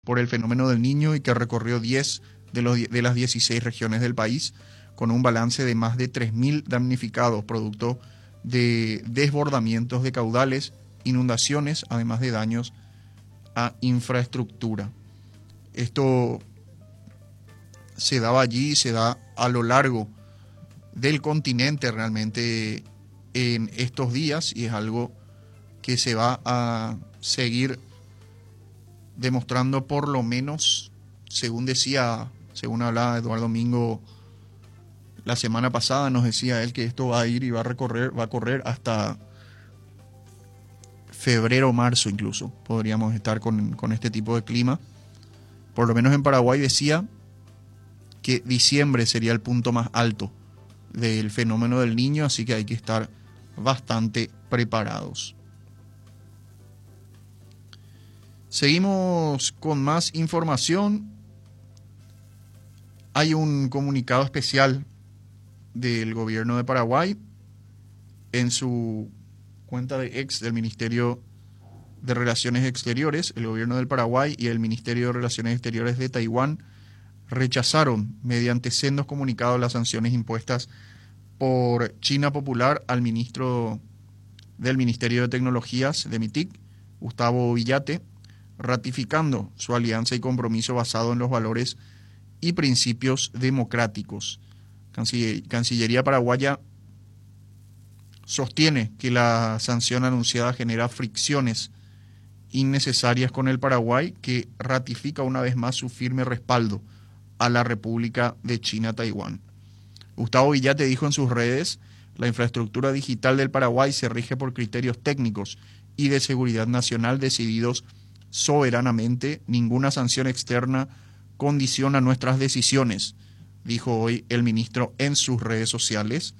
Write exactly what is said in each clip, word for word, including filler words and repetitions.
por el fenómeno del Niño y que recorrió diez de, los, de las dieciséis regiones del país, con un balance de más de tres mil damnificados, producto de desbordamientos de caudales, inundaciones, además de daños a infraestructura. Esto se daba allí, se da a lo largo del continente realmente en estos días, y es algo que se va a seguir demostrando, por lo menos, según decía, según hablaba Eduardo Mingo la semana pasada, nos decía él que esto va a ir y va a recorrer, va a correr hasta febrero o marzo incluso, podríamos estar con, con este tipo de clima. Por lo menos en Paraguay decía que diciembre sería el punto más alto del fenómeno del Niño, así que hay que estar bastante preparados. Seguimos con más información. Hay un comunicado especial del gobierno de Paraguay en su cuenta de ex del Ministerio de Relaciones Exteriores. El gobierno del Paraguay y el Ministerio de Relaciones Exteriores de Taiwán rechazaron mediante sendos comunicados las sanciones impuestas por China Popular al ministro del Ministerio de Tecnologías de MITIC, Gustavo Villate, ratificando su alianza y compromiso basado en los valores y principios democráticos. Cancillería paraguaya sostiene que la sanción anunciada genera fricciones innecesarias con el Paraguay, que ratifica una vez más su firme respaldo a la República de China-Taiwán. Gustavo Villate dijo en sus redes: la infraestructura digital del Paraguay se rige por criterios técnicos y de seguridad nacional decididos soberanamente. Ninguna sanción externa condiciona nuestras decisiones, dijo hoy el ministro en sus redes sociales.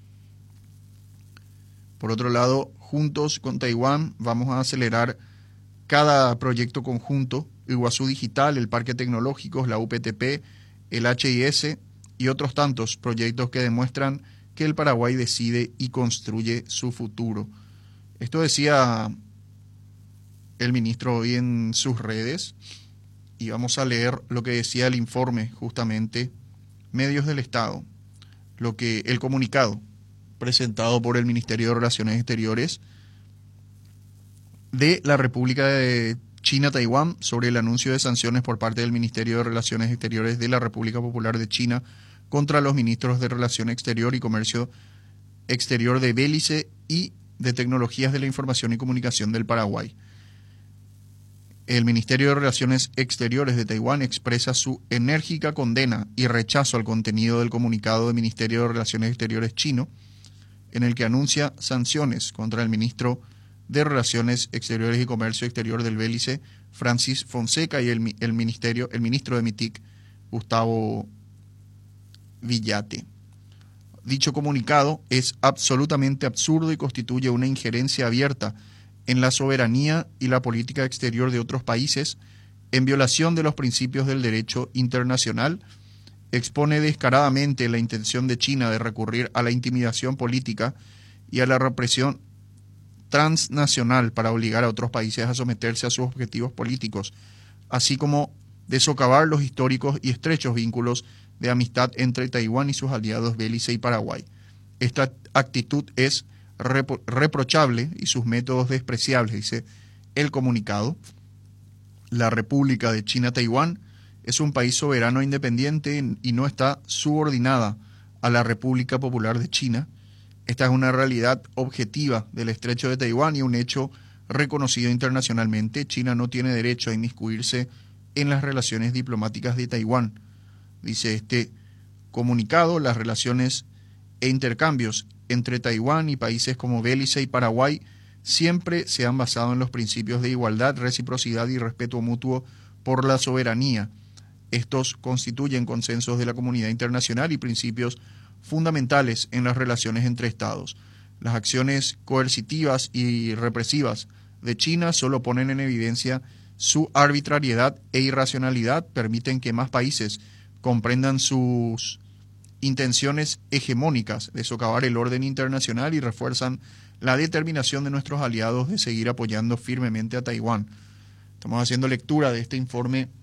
Por otro lado, juntos con Taiwán vamos a acelerar cada proyecto conjunto: Iguazú Digital, el Parque Tecnológico, la U P T P, el H I S y otros tantos proyectos que demuestran que el Paraguay decide y construye su futuro. Esto decía el ministro hoy en sus redes, y vamos a leer lo que decía el informe, justamente, Medios del Estado, lo que el comunicado presentado por el Ministerio de Relaciones Exteriores de la República de China-Taiwán sobre el anuncio de sanciones por parte del Ministerio de Relaciones Exteriores de la República Popular de China contra los ministros de Relación Exterior y Comercio Exterior de Belice y de Tecnologías de la Información y Comunicación del Paraguay. El Ministerio de Relaciones Exteriores de Taiwán expresa su enérgica condena y rechazo al contenido del comunicado del Ministerio de Relaciones Exteriores chino, en el que anuncia sanciones contra el ministro de Relaciones Exteriores y Comercio Exterior del Belice, Francis Fonseca, y el, el, ministerio, el ministro de MITIC, Gustavo Villate. Dicho comunicado es absolutamente absurdo y constituye una injerencia abierta en la soberanía y la política exterior de otros países, en violación de los principios del derecho internacional, expone descaradamente la intención de China de recurrir a la intimidación política y a la represión transnacional para obligar a otros países a someterse a sus objetivos políticos, así como de socavar los históricos y estrechos vínculos de amistad entre Taiwán y sus aliados Belice y Paraguay. Esta actitud es repro- reprochable y sus métodos despreciables, dice el comunicado. La República de China-Taiwán es un país soberano e independiente y no está subordinada a la República Popular de China. Esta es una realidad objetiva del Estrecho de Taiwán y un hecho reconocido internacionalmente. China no tiene derecho a inmiscuirse en las relaciones diplomáticas de Taiwán. Dice este comunicado: las relaciones e intercambios entre Taiwán y países como Belice y Paraguay siempre se han basado en los principios de igualdad, reciprocidad y respeto mutuo por la soberanía. Estos constituyen consensos de la comunidad internacional y principios fundamentales en las relaciones entre Estados. Las acciones coercitivas y represivas de China solo ponen en evidencia su arbitrariedad e irracionalidad, permiten que más países comprendan sus intenciones hegemónicas de socavar el orden internacional y refuerzan la determinación de nuestros aliados de seguir apoyando firmemente a Taiwán. Estamos haciendo lectura de este informe